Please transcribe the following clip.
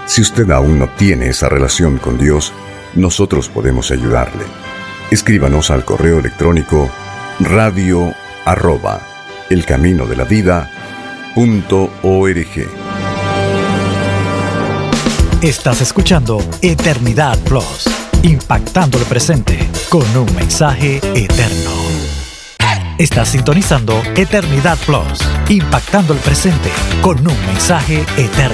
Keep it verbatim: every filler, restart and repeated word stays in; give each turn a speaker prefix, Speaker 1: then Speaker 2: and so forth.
Speaker 1: Si usted aún no tiene esa relación con Dios, nosotros podemos ayudarle. Escríbanos al correo electrónico radio arroba elcaminodelavida.org.
Speaker 2: Estás escuchando Eternidad Plus, impactando el presente con un mensaje eterno. Estás sintonizando Eternidad Plus, impactando el presente con un mensaje eterno.